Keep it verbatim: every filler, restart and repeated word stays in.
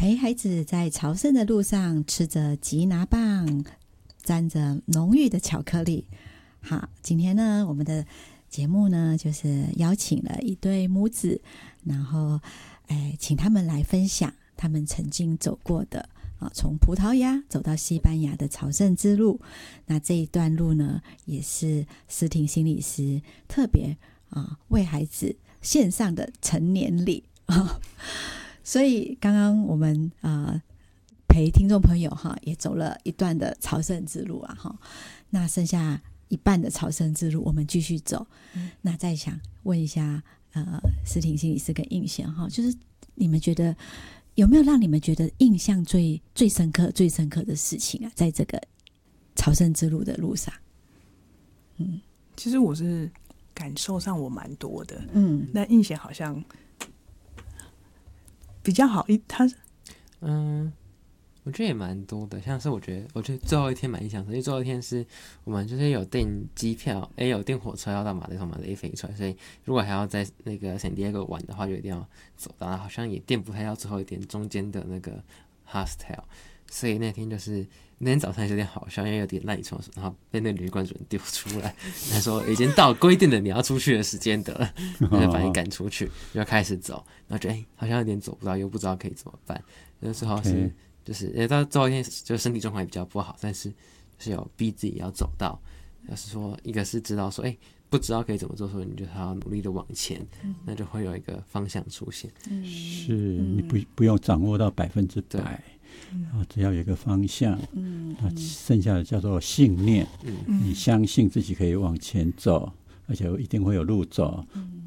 陪孩子在朝圣的路上，吃着吉拿棒，沾着浓郁的巧克力。好，今天呢，我们的节目呢，就是邀请了一对母子，然后，哎，请他们来分享他们曾经走过的啊，从葡萄牙走到西班牙的朝圣之路。那这一段路呢，也是思婷心理师特别啊为孩子献上的成年礼啊。所以刚刚我们呃陪听众朋友哈也走了一段的朝圣之路啊哈，那剩下一半的朝圣之路我们继续走。嗯、那再想问一下呃思婷心理师跟印象哈，就是你们觉得有没有让你们觉得印象最最深刻、最深刻的事情啊？在这个朝圣之路的路上， 嗯，其实我是感受上我蛮多的， 嗯， 那印象好像比较好一，他嗯，我觉得也蛮多的，像是我觉得，我觉得最后一天蛮印象深刻，因为最后一天是我们就是有订机票，哎，有订火车要到马德里，从马德里飞出来，所以如果还要在那个圣地亚哥玩的话，就一定要走到，好像也订不太到最后一点中间的那个 hostel， 所以那天就是那天早上有点好笑，因为有点赖床，然后被那个旅馆主人丢出来，他说已经到规定的你要出去的时间的了，他就把你赶出去，就开始走，然后觉得哎好像有点走不到，又不知道可以怎么办，那最后是。Okay.就是也到最后一天，就身体状况也比较不好，但是就是有逼自己要走到，就是说一个是知道说，哎、欸，不知道可以怎么做，所以你就要努力的往前，嗯、那就会有一个方向出现。 嗯、是你不不用掌握到百分之百，然后只要有一个方向，嗯，那剩下的叫做信念，嗯，你相信自己可以往前走，而且一定会有路走，嗯，